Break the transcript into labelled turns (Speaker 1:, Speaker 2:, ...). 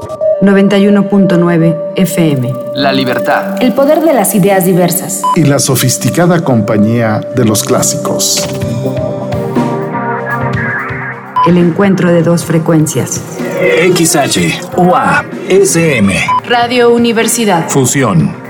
Speaker 1: 91.9 FM.
Speaker 2: La libertad.
Speaker 1: El poder de las ideas diversas.
Speaker 3: Y la sofisticada compañía de los clásicos.
Speaker 1: El encuentro de dos frecuencias.
Speaker 4: XH, UA, SM.
Speaker 1: Radio Universidad.
Speaker 4: Fusión.